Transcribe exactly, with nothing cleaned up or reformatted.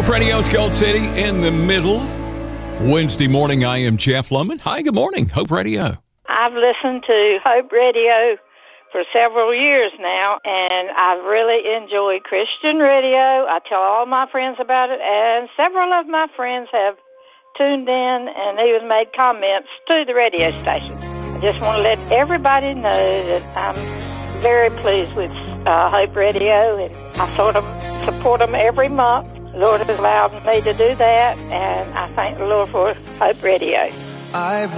Hope Radio's Gold City in the middle. Wednesday morning, I am Jeff Lumen. Hi, good morning, Hope Radio. I've listened to Hope Radio for several years now, and I've really enjoyed Christian radio. I tell all my friends about it, and several of my friends have tuned in and even made comments to the radio station. I just want to let everybody know that I'm very pleased with uh, Hope Radio, and I sort of support them every month. The Lord has allowed me to do that, and I thank the Lord for Hope Radio. I've